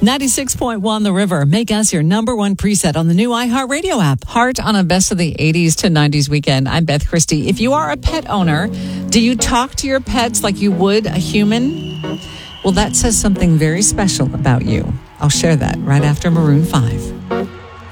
96.1 The River. Make us your number one preset on the new iHeartRadio app. Heart on a best of the 80s to 90s weekend. I'm Beth Christie. If you are a pet owner, do you talk to your pets like you would a human? Well, that says something very special about you. I'll share that right after Maroon 5.